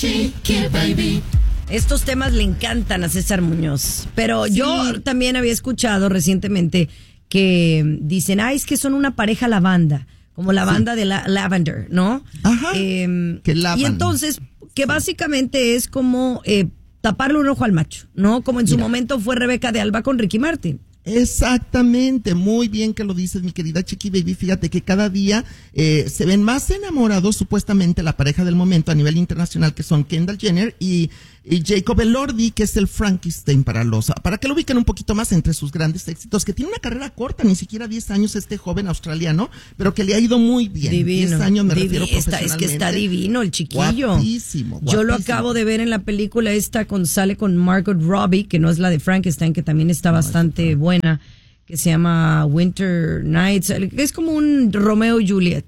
Chiqui Baby. Estos temas le encantan a César Muñoz, pero Sí. yo también había escuchado recientemente que dicen, es que son una pareja lavanda, como la banda de Lavender, ¿no? Ajá, que lavan. Y entonces, que básicamente es como taparle un ojo al macho, ¿no? Como en su momento fue Rebeca de Alba con Ricky Martin. Exactamente, muy bien que lo dices, mi querida Chiqui Baby. Fíjate que cada día se ven más enamorados, supuestamente, la pareja del momento a nivel internacional, que son Kendall Jenner y Jacob Elordi, que es el Frankenstein para que lo ubiquen un poquito más entre sus grandes éxitos, que tiene una carrera corta, ni siquiera 10 años este joven australiano, pero que le ha ido muy bien. Divino. 10 años me refiero profesionalmente. Es que está divino el chiquillo. Guapísimo. Yo lo acabo de ver en la película esta sale con Margot Robbie, que no es la de Frankenstein, que también está bastante buena, que se llama Winter Nights, es como un Romeo y Juliet.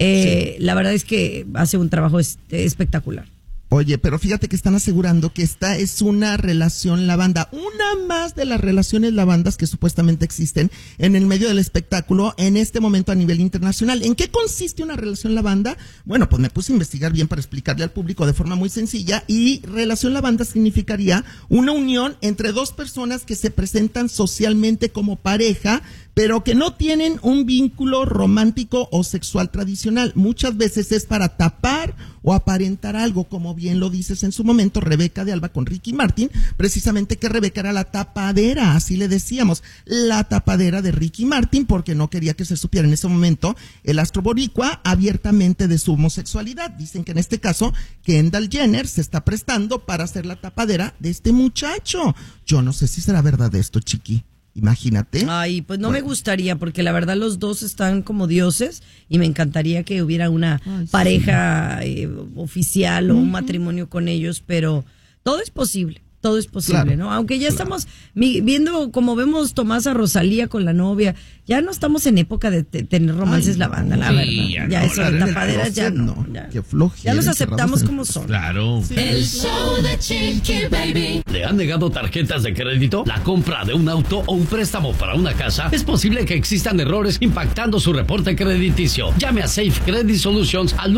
La verdad es que hace un trabajo espectacular. Oye, pero fíjate que están asegurando que esta es una relación lavanda, una más de las relaciones lavandas que supuestamente existen en el medio del espectáculo en este momento a nivel internacional. ¿En qué consiste una relación lavanda? Bueno, pues me puse a investigar bien para explicarle al público de forma muy sencilla, y relación lavanda significaría una unión entre dos personas que se presentan socialmente como pareja, pero que no tienen un vínculo romántico o sexual tradicional. Muchas veces es para tapar o aparentar algo, como bien lo dices en su momento, Rebeca de Alba con Ricky Martin, precisamente que Rebeca era la tapadera, así le decíamos, la tapadera de Ricky Martin, porque no quería que se supiera en ese momento el astro boricua abiertamente de su homosexualidad. Dicen que en este caso Kendall Jenner se está prestando para ser la tapadera de este muchacho. Yo no sé si será verdad esto, Chiqui. Imagínate. Ay, pues no me gustaría, porque la verdad los dos están como dioses y me encantaría que hubiera una pareja oficial o un matrimonio con ellos, pero todo es posible. Todo es posible, Claro, ¿no? Aunque ya estamos viendo, como vemos Tomás a Rosalía con la novia, ya no estamos en época de tener romances lavanda, la verdad. Ya eso de tapaderas ya no. Qué flojera, Ya los encerrados aceptamos en el como son. Claro. El show de Chiqui Baby. ¿Le han negado tarjetas de crédito? ¿La compra de un auto o un préstamo para una casa? Es posible que existan errores impactando su reporte crediticio. Llame a Safe Credit Solutions al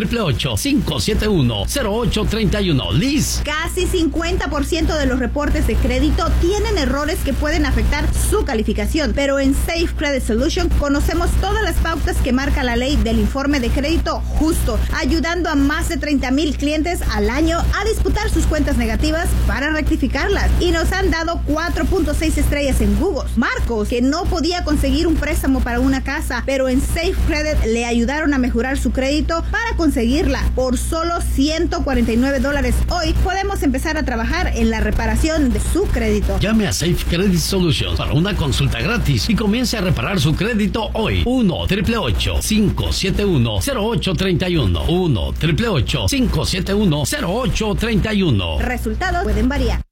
1-888-571-0831. Liz. Casi 50% de los reportes de crédito tienen errores que pueden afectar su calificación, pero en Safe Credit Solution conocemos todas las pautas que marca la ley del informe de crédito justo, ayudando a más de 30,000 clientes al año a disputar sus cuentas negativas para rectificarlas, y nos han dado 4.6 estrellas en Google. Marcos, que no podía conseguir un préstamo para una casa, pero en Safe Credit le ayudaron a mejorar su crédito para conseguirla por solo $149. Hoy podemos empezar a trabajar en la reparación de su crédito. Llame a Safe Credit Solutions para una consulta gratis y comience a reparar su crédito hoy. 1-888-571-0831. 1-888-571-0831. Resultados pueden variar.